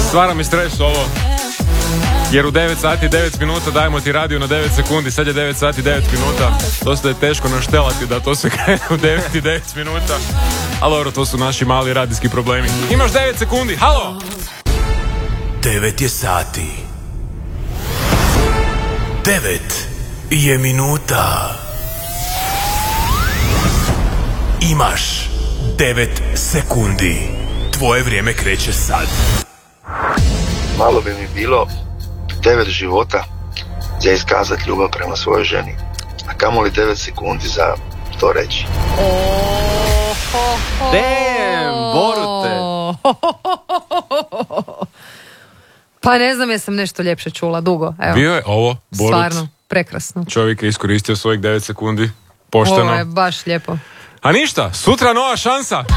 Stvara mi stres ovo. Jer u 9 sati i 9 minuta dajemo ti radio na 9 sekundi, sad je 9 sati i 9 minuta. Dosta je teško naštelati da to se krene u 9 i 9 minuta. Ali dobro, to su naši mali radijski problemi. Imaš 9 sekundi, halo! 9 je sati. 9 je minuta. Imaš 9 sekundi. Tvoje vrijeme kreće sad. Malo bi mi bilo 9 života za iskazati ljubav prema svojoj ženi. A kamoli 9 sekundi za to reći. Damn, Borute! Pa ne znam, jesam nešto ljepše čula, dugo. Evo. Bio je ovo, Borut. Stvarno, prekrasno. Čovjek je iskoristio svojih 9 sekundi. Pošteno. Ovo je baš lijepo. A ništa, sutra nova šansa.